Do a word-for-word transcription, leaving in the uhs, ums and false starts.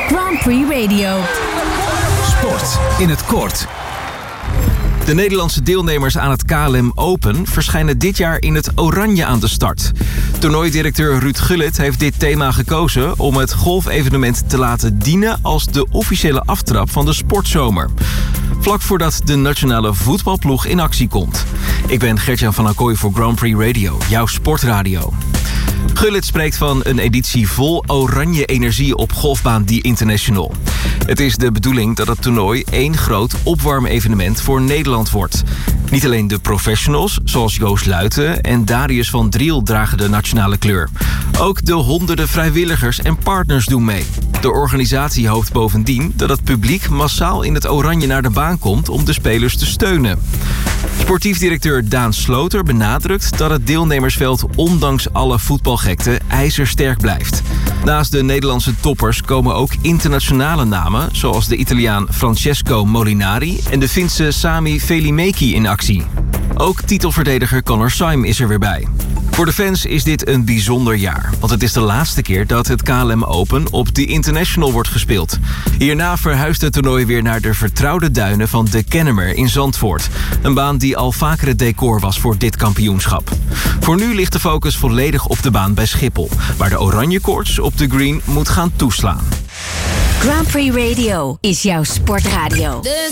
Grand Prix Radio. Sport in het kort. De Nederlandse deelnemers aan het K L M Open verschijnen dit jaar in het oranje aan de start. Toernooidirecteur Ruud Gullit heeft dit thema gekozen om het golfevenement te laten dienen als de officiële aftrap van de sportzomer. Vlak voordat de nationale voetbalploeg in actie komt. Ik ben Gertjan van Accoy voor Grand Prix Radio, jouw sportradio. Gullit spreekt van een editie vol oranje energie op golfbaan The International. Het is de bedoeling dat het toernooi één groot opwarmevenement voor Nederland wordt. Niet alleen de professionals, zoals Joost Luiten en Darius van Driel dragen de nationale kleur. Ook de honderden vrijwilligers en partners doen mee. De organisatie hoopt bovendien dat het publiek massaal in het oranje naar de baan komt om de spelers te steunen. Sportief directeur Daan Sloter benadrukt dat het deelnemersveld ondanks alle voetbalgekte ijzersterk blijft. Naast de Nederlandse toppers komen ook internationale namen, zoals de Italiaan Francesco Molinari en de Finse Sami Välimäki in actie. Ook titelverdediger Connor Syme is er weer bij. Voor de fans is dit een bijzonder jaar, want het is de laatste keer dat het K L M Open op The International wordt gespeeld. Hierna verhuist het toernooi weer naar de vertrouwde duinen van de Kennemer in Zandvoort. Een baan die al vaker het decor was voor dit kampioenschap. Voor nu ligt de focus volledig op de baan bij Schiphol, waar de oranje koorts op de green moet gaan toeslaan. Grand Prix Radio is jouw sportradio.